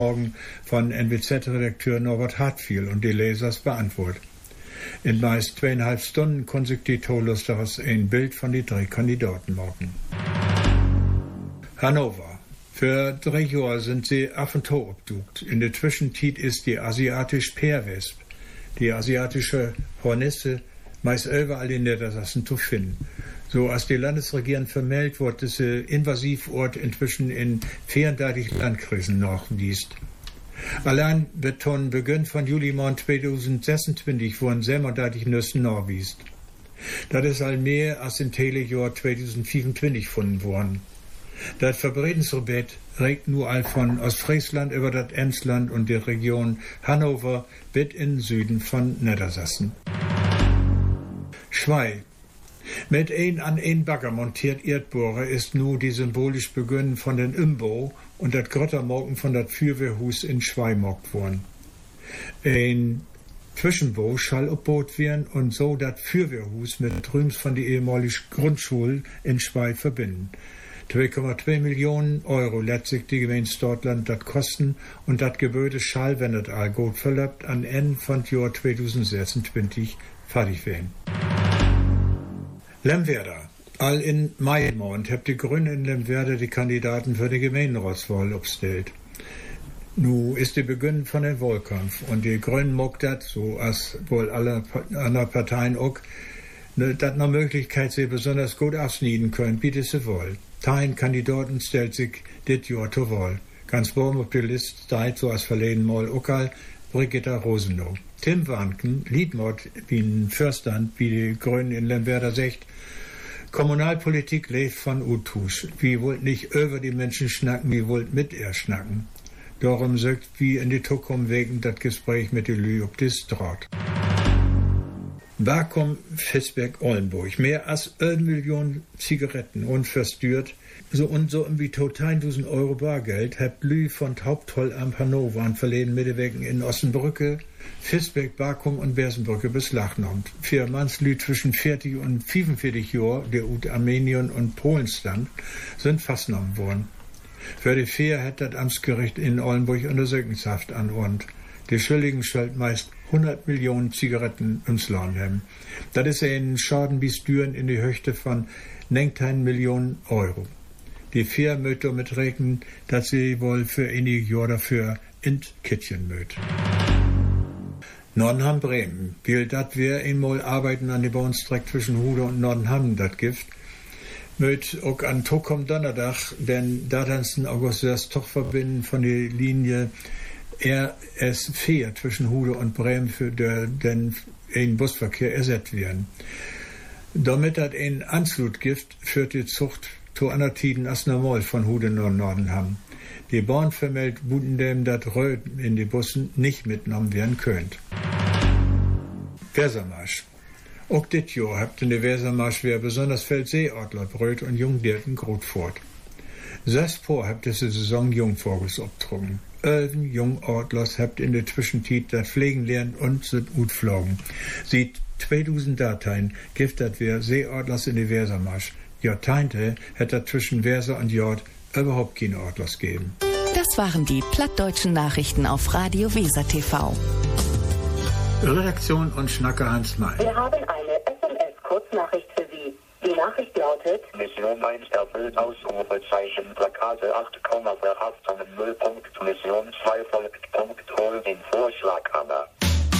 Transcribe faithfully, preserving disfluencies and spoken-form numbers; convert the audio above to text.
Morgen von N W Z-Redakteur Norbert Hartfiel und die Lesers beantwortet. In meist zweieinhalb Stunden kann sich die Tolus daraus ein Bild von den drei Kandidaten machen. Hannover. Für drei Jahre sind sie auf und zu abdukt. In der Zwischenzeit ist die asiatische Peerwesp, die asiatische Hornisse, meist überall in Niedersachsen zu finden. So als die Landesregierung vermeldet wird, dass der Invasivort inzwischen in vierunddreißig Landkreisen nachgewiesen. Allein wird von Beginn von Juli zweitausendsechsundzwanzig wurden siebenunddreißig Nüssen nachgewiesen. Das ist all mehr als im Telejahr zweitausendfünfundzwanzig gefunden worden. Das Verbreitungsgebiet reicht nur all von Ostfriesland über das Emsland und die Region Hannover bis in den Süden von Niedersachsen. Schwei. Mit ein an ein Bagger montiert Erdbohrer ist nun die symbolisch Beginn von den Umbau und das Grottermorgen von das Feuerwehrhus in Schwei mockt worden. Ein Zwischenbau schall abgebaut werden und so das Feuerwehrhus mit Rüms von der ehemaligen Grundschule in Schwei verbinden. zwei Komma zwei Millionen Euro lässt sich die Gemeinde Stortland das kosten und das Gebäude schall, wenn das all gut verläuft, an Ende von Jahr zweitausendsechsundzwanzig fertig werden. Lemwerder. All in Mai Monat habt die Grünen in Lemwerder die Kandidaten für die Gemeinderatswahl aufgestellt. Nu ist der Beginn von dem Wahlkampf und die Grünen mag das, so als wohl alle anderen Parteien auch, ne, dat noch Möglichkeit sie besonders gut abschneiden können, bietet sie wohl. Kein Kandidaten stellt sich dit Jahr zur Wahl. Ganz oben auf der Liste steht, so als verleden Mal Okal, Brigitta Rosenow. Tim Warnken, Liedmord, wie ein Fürstand, wie die Grünen in Lemwerder sagt, Kommunalpolitik lebt von Utus. Wir wollt nicht über die Menschen schnacken, wir wollt mit ihr schnacken. Darum sagt wie in die Zukunft wegen das Gespräch mit den Lü ob das Draht. Vakuum Fisberg-Ollenburg. Mehr als eine Million Zigaretten unverstört. So und so wie total tausend Euro Bargeld hat Lü von Haupttoll am Hannover an verleden Mittewegen in Ossenbrücke, Fisberg, Vakuum und Bersenbrücke beschlagnahmt. Vier Mannslü zwischen vierzig und fünfundvierzig Jahren, der ut Armenien und Polen stand, sind festgenommen worden. Für die vier hat das Amtsgericht in Ollenburg Untersuchungshaft anordnet. Die Schuldigen stellt meist hundert Millionen Zigaretten ins Land haben. Das ist ein Schaden bis Düren in die Höhe von neunzehn Millionen Euro. Die vier möchten damit rechnen, dass sie wohl für einige Jahre dafür in Kittchen möcht. Nordenham-Bremen. Gilt dat wir einmal arbeiten an die Bahnstrecke zwischen Hude und Nordenham, das Gift. Möt auch an Tokom Donnerdag, denn da dann August das doch verbinden von der Linie R S vier zwischen Hude und Bremen für den ein Busverkehr ersetzt werden. Damit hat ein Anschlussgift führt die Zucht zu anderen Tiden als normal von Hude nach Nordenham. Die Bahn vermeldet Budendem, dass Röd in die Bussen nicht mitgenommen werden könnt. Wesermarsch. Auch dit Jahr habt in der Wesermarsch wer besonders Feldseeortler Bröt und Jungdirten Grotfort. Sechs vor habt diese Saison Jungvogels obtrunken. Elfen Jungortlers habt in der Zwischenzeit das Pflegen lernen und sind gut flogen. Sieht zweitausend Dateien gibt das wer Seeortlers in der Wesermarsch. Jahrzehnte hätte zwischen Weser und Jord überhaupt keine Ortlers geben. Das waren die plattdeutschen Nachrichten auf Radio Weser T V. Redaktion und Schnacker Hans May. Wir haben eine S M S-Kurznachricht für Sie. Die Nachricht lautet: Mission eins erfüllt, Ausrufezeichen, Plakate acht Komma verhaftet, Nullpunkt, Mission zwei folgt, Punkt, hol den Vorschlaghammer.